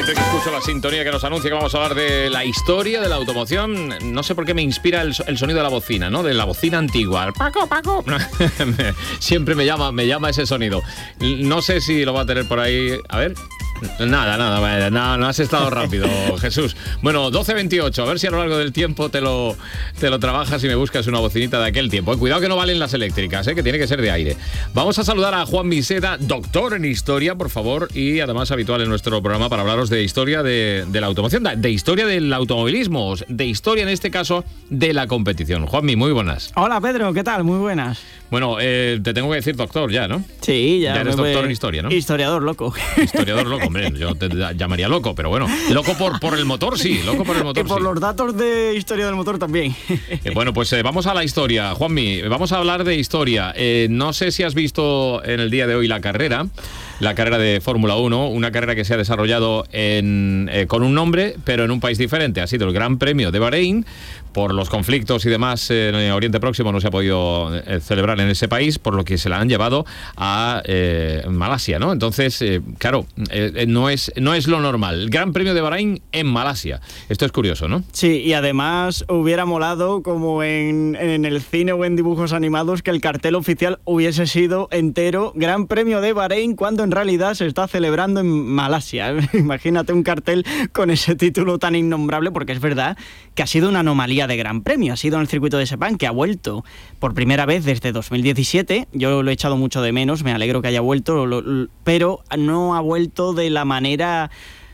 Siempre que escucho la sintonía que nos anuncia que vamos a hablar de la historia de la automoción, no sé por qué me inspira el sonido de la bocina, ¿no? De la bocina antigua. Paco, Paco. Siempre me llama ese sonido. No sé si lo va a tener por ahí. A ver. Nada, no has estado rápido, Jesús. Bueno, 12.28, a ver si a lo largo del tiempo te lo trabajas y me buscas una bocinita de aquel tiempo. Cuidado que no valen las eléctricas, que tiene que ser de aire. Vamos a saludar a Juan Miseda, doctor en historia, por favor, y además habitual en nuestro programa para hablaros de historia de la automoción, de historia del automovilismo, de historia en este caso de la competición. Juanmi, muy buenas. Hola Pedro, ¿qué tal? Muy buenas. Bueno, te tengo que decir doctor ya, ¿no? Sí, ya. Ya eres doctor en historia, ¿no? Historiador loco. Historiador loco, hombre, yo te llamaría loco, pero bueno, loco por el motor, sí, loco por el motor, y por sí. los datos de historia del motor también. Bueno, pues vamos a la historia, Juanmi, vamos a hablar de historia. No sé si has visto en el día de hoy la carrera de Fórmula 1, una carrera que se ha desarrollado con un nombre, pero en un país diferente. Ha sido el Gran Premio de Bahrein. Por los conflictos y demás en el Oriente Próximo no se ha podido celebrar en ese país, por lo que se la han llevado a Malasia, ¿no? Entonces, claro, no es lo normal. El Gran Premio de Bahrein en Malasia. Esto es curioso, ¿no? Sí, y además hubiera molado, como en el cine o en dibujos animados, que el cartel oficial hubiese sido entero Gran Premio de Bahrein, cuando en realidad se está celebrando en Malasia. Imagínate un cartel con ese título tan innombrable, porque es verdad que ha sido una anomalía de Gran Premio. Ha sido en el circuito de Sepang, que ha vuelto por primera vez desde 2017. Yo lo he echado mucho de menos, me alegro que haya vuelto, pero no ha vuelto de la manera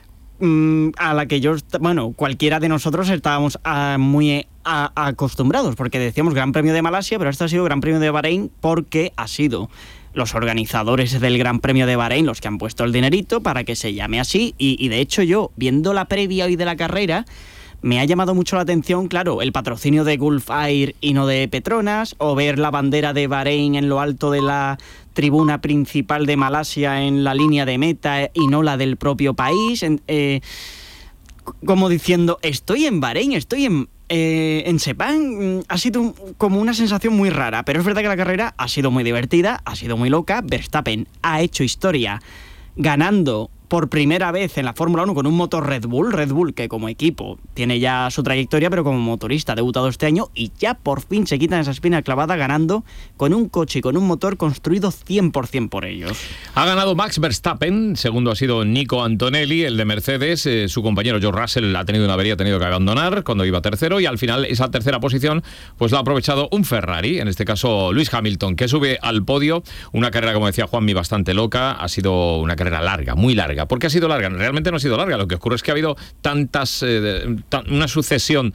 a la que cualquiera de nosotros estábamos muy acostumbrados, porque decíamos Gran Premio de Malasia, pero este ha sido Gran Premio de Bahrein porque ha sido los organizadores del Gran Premio de Bahrein los que han puesto el dinerito para que se llame así, y de hecho yo, viendo la previa hoy de la carrera, me ha llamado mucho la atención, claro, el patrocinio de Gulf Air y no de Petronas, o ver la bandera de Bahrein en lo alto de la tribuna principal de Malasia en la línea de meta y no la del propio país, como diciendo, estoy en Bahrein, estoy en Sepang. Ha sido como una sensación muy rara, pero es verdad que la carrera ha sido muy divertida, ha sido muy loca. Verstappen ha hecho historia ganando por primera vez en la Fórmula 1 con un motor Red Bull que como equipo tiene ya su trayectoria, pero como motorista ha debutado este año y ya por fin se quitan esa espina clavada ganando con un coche y con un motor construido 100% por ellos. Ha ganado Max Verstappen, segundo ha sido Nico Antonelli, el de Mercedes. Su compañero George Russell ha tenido una avería, ha tenido que abandonar cuando iba tercero, y al final esa tercera posición pues la ha aprovechado un Ferrari, en este caso Lewis Hamilton, que sube al podio. Una carrera, como decía Juanmi, bastante loca. Ha sido una carrera larga, muy larga. ¿Por qué ha sido larga? Realmente no ha sido larga. Lo que ocurre es que ha habido una sucesión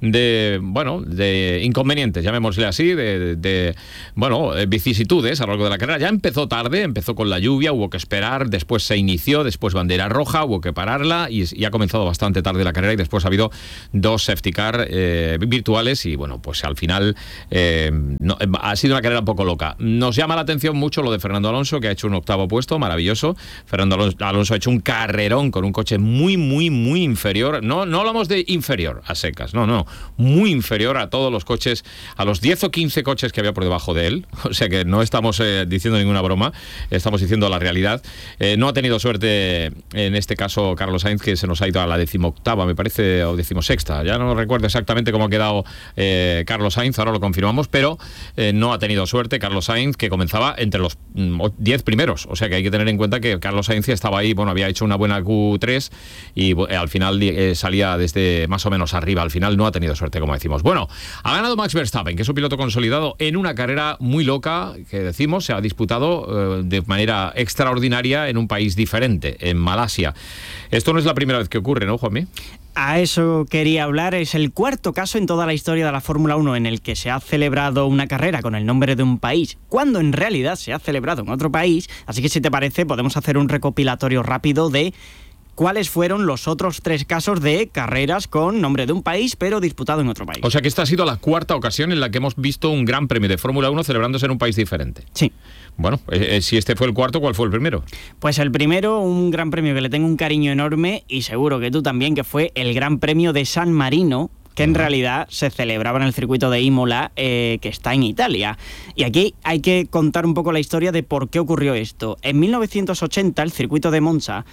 de inconvenientes, llamémosle así, de vicisitudes a lo largo de la carrera. Ya empezó tarde, empezó con la lluvia, hubo que esperar, después se inició, después bandera roja, hubo que pararla y ha comenzado bastante tarde la carrera, y después ha habido 2 safety car virtuales y bueno, pues al final ha sido una carrera un poco loca. Nos llama la atención mucho lo de Fernando Alonso, que ha hecho un 8º puesto, maravilloso. Fernando Alonso ha hecho un carrerón con un coche muy, muy, muy inferior. No hablamos de inferior a secas, no, muy inferior a todos los coches, a los 10 o 15 coches que había por debajo de él. O sea que no estamos diciendo ninguna broma, estamos diciendo la realidad. No ha tenido suerte en este caso Carlos Sainz, que se nos ha ido a la 18ª, me parece, o 16ª. Ya no recuerdo exactamente cómo ha quedado Carlos Sainz, ahora lo confirmamos, pero no ha tenido suerte Carlos Sainz, que comenzaba entre los 10 primeros. O sea que hay que tener en cuenta que Carlos Sainz estaba ahí, había hecho una buena Q3 y al final salía desde más o menos arriba. Al final no ha tenido suerte, como decimos. Bueno, ha ganado Max Verstappen, que es un piloto consolidado en una carrera muy loca, que decimos, se ha disputado de manera extraordinaria en un país diferente, en Malasia. Esto no es la primera vez que ocurre, ¿no, Juanmi? A eso quería hablar. Es el 4º caso en toda la historia de la Fórmula 1 en el que se ha celebrado una carrera con el nombre de un país, cuando en realidad se ha celebrado en otro país. Así que, si te parece, podemos hacer un recopilatorio rápido de cuáles fueron los otros 3 casos de carreras con nombre de un país, pero disputado en otro país. O sea que esta ha sido la 4ª ocasión en la que hemos visto un Gran Premio de Fórmula 1 celebrándose en un país diferente. Sí. Bueno, si este fue el 4º, ¿cuál fue el primero? Pues el primero, un Gran Premio que le tengo un cariño enorme, y seguro que tú también, que fue el Gran Premio de San Marino, que en realidad se celebraba en el circuito de Imola, que está en Italia. Y aquí hay que contar un poco la historia de por qué ocurrió esto. En 1980, el circuito de Monza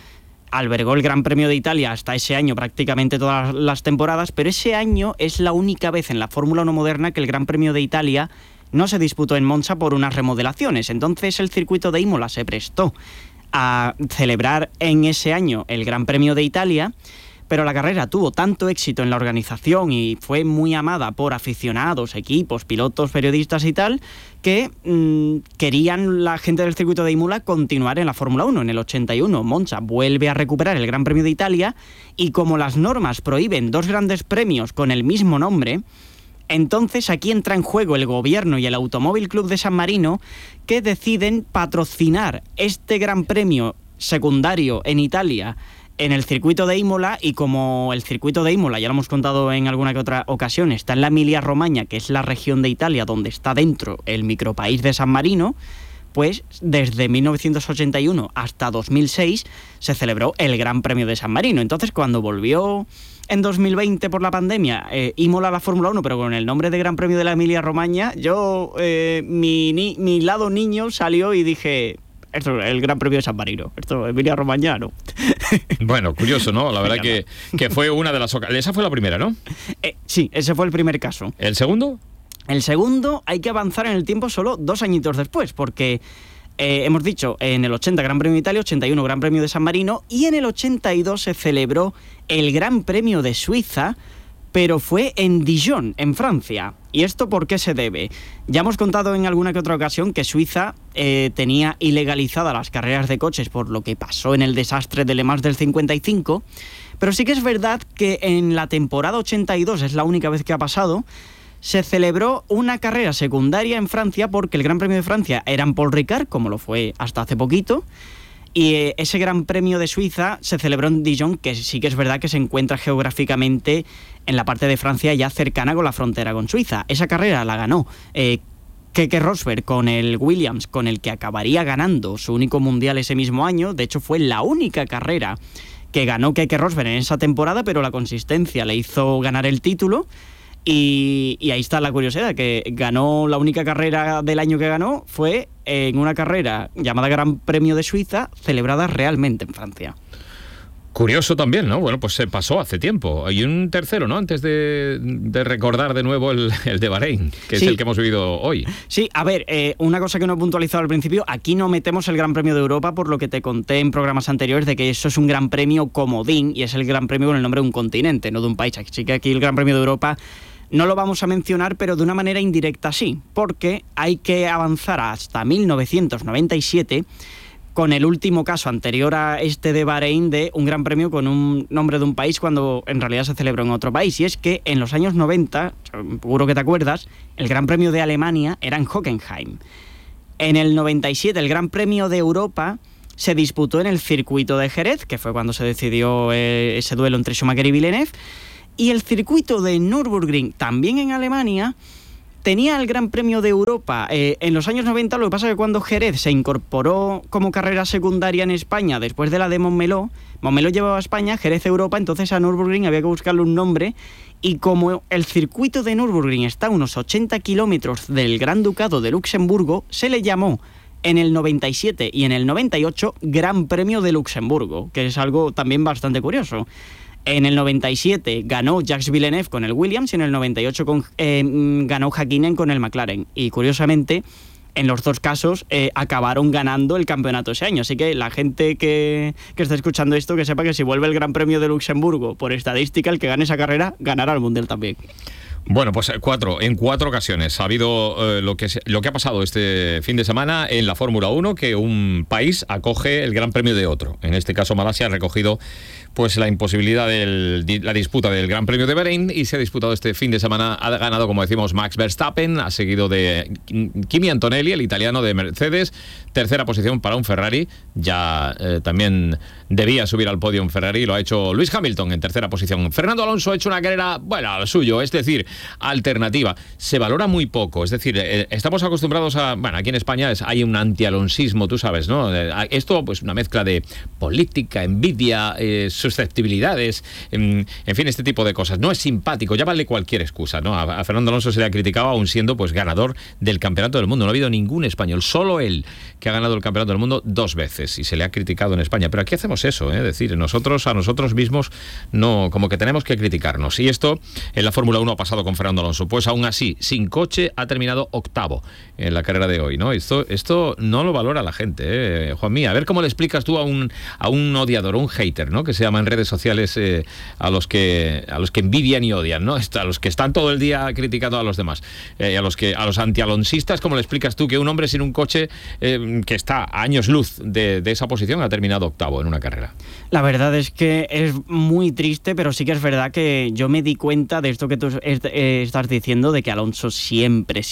albergó el Gran Premio de Italia hasta ese año prácticamente todas las temporadas, pero ese año es la única vez en la Fórmula 1 moderna que el Gran Premio de Italia no se disputó en Monza por unas remodelaciones. Entonces el circuito de Imola se prestó a celebrar en ese año el Gran Premio de Italia, pero la carrera tuvo tanto éxito en la organización y fue muy amada por aficionados, equipos, pilotos, periodistas y tal, que querían la gente del circuito de Imola continuar en la Fórmula 1. En el 81, Monza vuelve a recuperar el Gran Premio de Italia y como las normas prohíben 2 grandes premios con el mismo nombre, entonces aquí entra en juego el gobierno y el Automóvil Club de San Marino, que deciden patrocinar este Gran Premio secundario en Italia en el circuito de Imola, y como el circuito de Imola, ya lo hemos contado en alguna que otra ocasión, está en la Emilia-Romagna, que es la región de Italia donde está dentro el micropaís de San Marino, pues desde 1981 hasta 2006 se celebró el Gran Premio de San Marino. Entonces, cuando volvió en 2020 por la pandemia Imola a la Fórmula 1, pero con el nombre de Gran Premio de la Emilia-Romagna, yo, mi lado niño salió y dije... Esto, el Gran Premio de San Marino. Esto, Emilia-Romagna, ¿no? Bueno, curioso, ¿no? La verdad que fue una de las ocasiones. Esa fue la primera, ¿no? Sí, ese fue el primer caso. ¿El segundo? El segundo hay que avanzar en el tiempo solo 2 añitos después, porque hemos dicho, en el 80 Gran Premio de Italia, 81 Gran Premio de San Marino, y en el 82 se celebró el Gran Premio de Suiza, pero fue en Dijon, en Francia. ¿Y esto por qué se debe? Ya hemos contado en alguna que otra ocasión que Suiza tenía ilegalizadas las carreras de coches por lo que pasó en el desastre de Le Mans del 55, pero sí que es verdad que en la temporada 82, es la única vez que ha pasado, se celebró una carrera secundaria en Francia porque el Gran Premio de Francia era en Paul Ricard, como lo fue hasta hace poquito, y ese Gran Premio de Suiza se celebró en Dijon, que sí que es verdad que se encuentra geográficamente en la parte de Francia ya cercana con la frontera con Suiza. Esa carrera la ganó Keke Rosberg con el Williams, con el que acabaría ganando su único mundial ese mismo año. De hecho, fue la única carrera que ganó Keke Rosberg en esa temporada, pero la consistencia le hizo ganar el título. Y ahí está la curiosidad, que ganó, la única carrera del año que ganó fue en una carrera llamada Gran Premio de Suiza, celebrada realmente en Francia. Curioso también, ¿no? Bueno, pues se pasó hace tiempo. Hay un tercero, ¿no? Antes de recordar de nuevo el de Bahrein, que sí, es el que hemos vivido hoy. Sí, a ver, una cosa que no he puntualizado al principio, aquí no metemos el Gran Premio de Europa por lo que te conté en programas anteriores de que eso es un Gran Premio comodín y es el Gran Premio con el nombre de un continente, no de un país. Así que aquí el Gran Premio de Europa no lo vamos a mencionar, pero de una manera indirecta sí, porque hay que avanzar hasta 1997 con el último caso anterior a este de Bahrein de un Gran Premio con un nombre de un país cuando en realidad se celebró en otro país. Y es que en los años 90, seguro que te acuerdas, el Gran Premio de Alemania era en Hockenheim. En el 97 el Gran Premio de Europa se disputó en el circuito de Jerez, que fue cuando se decidió ese duelo entre Schumacher y Villeneuve. Y el circuito de Nürburgring, también en Alemania, tenía el Gran Premio de Europa en los años 90. Lo que pasa es que cuando Jerez se incorporó como carrera secundaria en España después de la de Montmeló llevaba a España, Jerez Europa, entonces a Nürburgring había que buscarle un nombre. Y como el circuito de Nürburgring está a unos 80 kilómetros del Gran Ducado de Luxemburgo, se le llamó en el 97 y en el 98 Gran Premio de Luxemburgo, que es algo también bastante curioso. En el 97 ganó Jacques Villeneuve con el Williams y en el 98 ganó Häkkinen con el McLaren. Y curiosamente, en los dos casos acabaron ganando el campeonato ese año. Así que la gente que está escuchando esto, que sepa que si vuelve el Gran Premio de Luxemburgo, por estadística, el que gane esa carrera ganará el Mundial también. Bueno, pues en cuatro ocasiones ha habido lo que ha pasado este fin de semana en la Fórmula 1, que un país acoge el Gran Premio de otro. En este caso Malasia ha recogido pues la imposibilidad de la disputa del Gran Premio de Bahrein y se ha disputado este fin de semana. Ha ganado, como decimos, Max Verstappen, ha seguido de Kimi Antonelli, el italiano de Mercedes. Tercera posición para un Ferrari. Ya también debía subir al podio un Ferrari, lo ha hecho Lewis Hamilton en tercera posición. Fernando Alonso ha hecho una carrera, bueno, a lo suyo, es decir, alternativa. Se valora muy poco, es decir, estamos acostumbrados a, bueno, aquí en España hay un antialonsismo, tú sabes, ¿no? Esto, pues una mezcla de política, envidia, susceptibilidades, en fin, este tipo de cosas. No es simpático, ya vale cualquier excusa, ¿no? A Fernando Alonso se le ha criticado aún siendo pues ganador del Campeonato del Mundo. No ha habido ningún español, solo él, que ha ganado el Campeonato del Mundo 2 veces y se le ha criticado en España. Pero aquí hacemos eso, es decir, nosotros a nosotros mismos no, como que tenemos que criticarnos. Y esto en la Fórmula 1 ha pasado con Fernando Alonso. Pues aún así, sin coche, ha terminado 8º en la carrera de hoy, ¿no? Esto no lo valora la gente, Juanmí. A ver cómo le explicas tú a un odiador, un hater, ¿no? Que se llama en redes sociales a los que envidian y odian, ¿no? A los que están todo el día criticando a los demás. A los antialonsistas, ¿cómo le explicas tú que un hombre sin un coche que está a años luz de esa posición ha terminado 8º en una carrera? La verdad es que es muy triste, pero sí que es verdad que yo me di cuenta de esto que tú estás diciendo, de que Alonso siempre,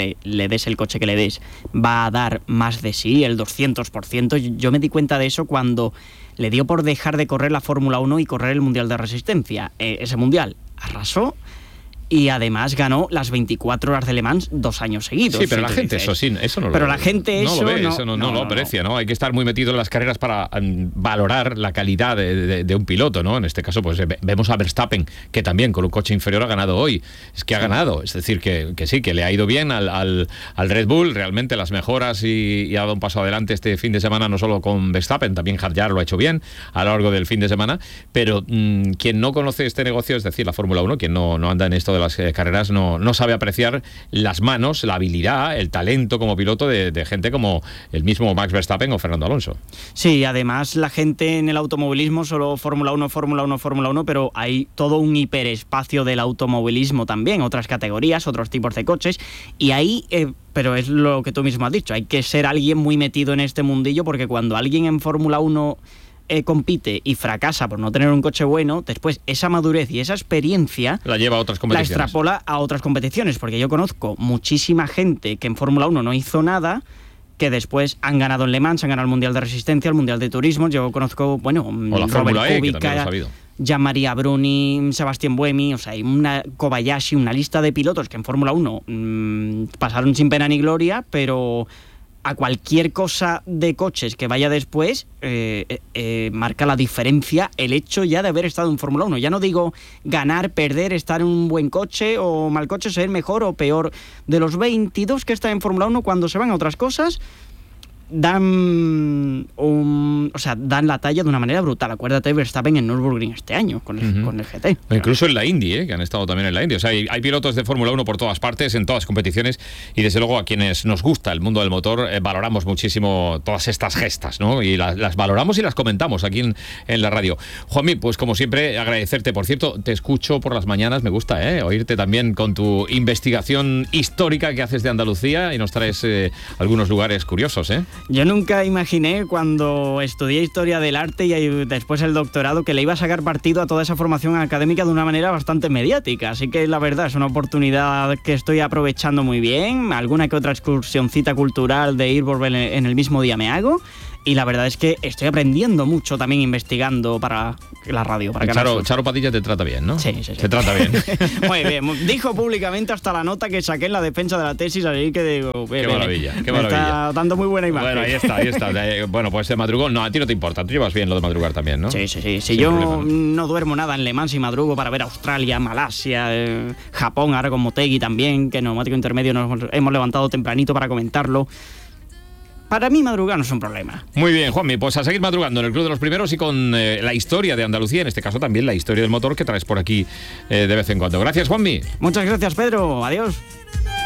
le des el coche que le des, va a dar más de sí, el 200%. Yo me di cuenta de eso cuando le dio por dejar de correr la Fórmula 1 y correr el Mundial de Resistencia. Ese Mundial arrasó. Y además ganó las 24 horas de Le Mans 2 años seguidos. Sí, pero la gente eso no lo pero la gente no lo ve, eso no lo aprecia, ¿no? Hay que estar muy metido en las carreras para valorar la calidad de un piloto, ¿no? En este caso, pues vemos a Verstappen, que también con un coche inferior ha ganado hoy. Es que ha ganado, es decir, que sí, que le ha ido bien al Red Bull, realmente las mejoras y ha dado un paso adelante este fin de semana, no solo con Verstappen, también Hadjar lo ha hecho bien a lo largo del fin de semana, pero quien no conoce este negocio, es decir, la Fórmula 1, quien no anda en esto de las carreras, no sabe apreciar las manos, la habilidad, el talento como piloto de gente como el mismo Max Verstappen o Fernando Alonso. Sí, además la gente en el automovilismo solo Fórmula 1, pero hay todo un hiperespacio del automovilismo también, otras categorías, otros tipos de coches, y ahí pero es lo que tú mismo has dicho, hay que ser alguien muy metido en este mundillo, porque cuando alguien en Fórmula 1 compite y fracasa por no tener un coche bueno, después esa madurez y esa experiencia la lleva a otras competiciones, la extrapola a otras competiciones, porque yo conozco muchísima gente que en Fórmula 1 no hizo nada, que después han ganado en Le Mans, han ganado el Mundial de Resistencia, el Mundial de Turismo. Yo conozco, bueno, o la Fórmula E, que también lo he sabido. Jean-Marie Bruni, Sebastián Buemi, o sea, hay una Kobayashi, una lista de pilotos que en Fórmula 1 pasaron sin pena ni gloria, pero a cualquier cosa de coches que vaya después, marca la diferencia el hecho ya de haber estado en Fórmula 1. Ya no digo ganar, perder, estar en un buen coche o mal coche, ser mejor o peor. De los 22 que están en Fórmula 1, cuando se van a otras cosas, dan la talla de una manera brutal. Acuérdate de Verstappen en Nürburgring este año con el GT. Incluso en la Indy, que han estado también en la Indy. O sea, hay pilotos de Fórmula 1 por todas partes, en todas competiciones, y desde luego a quienes nos gusta el mundo del motor, valoramos muchísimo todas estas gestas, ¿no? Y las valoramos y las comentamos aquí en la radio. Juanmi, pues como siempre, agradecerte. Por cierto, te escucho por las mañanas, me gusta oírte también con tu investigación histórica que haces de Andalucía y nos traes algunos lugares curiosos, Yo nunca imaginé, cuando estudié Historia del Arte y después el doctorado, que le iba a sacar partido a toda esa formación académica de una manera bastante mediática. Así que la verdad es una oportunidad que estoy aprovechando muy bien. Alguna que otra excursioncita cultural de Irborvel en el mismo día me hago. Y la verdad es que estoy aprendiendo mucho también investigando para la radio. Para Charo Padilla te trata bien, ¿no? Sí. Te trata bien. Muy bien. Dijo públicamente hasta la nota que saqué en la defensa de la tesis, así que digo... Qué maravilla. Está dando muy buena imagen. Bueno, ahí está. Bueno, pues madrugó. No, a ti no te importa. Tú llevas bien lo de madrugar también, ¿no? Sí. Si yo problema, no duermo nada en Le Mans y madrugo para ver Australia, Malasia, Japón, ahora con Motegi también, que neumático intermedio nos hemos levantado tempranito para comentarlo. Para mí madrugar no es un problema. Muy bien, Juanmi, pues a seguir madrugando en el Club de los Primeros y con la historia de Andalucía, en este caso también la historia del motor que traes por aquí de vez en cuando. Gracias, Juanmi. Muchas gracias, Pedro. Adiós.